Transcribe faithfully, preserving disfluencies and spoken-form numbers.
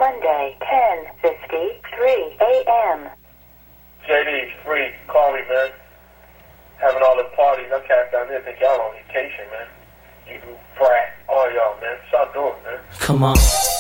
Monday, ten fifty-three a.m. J D, free. Call me, man. Having all the parties. I cast down there think y'all on vacation, man. You brat. All y'all, man. Stop doing it, man. Come on.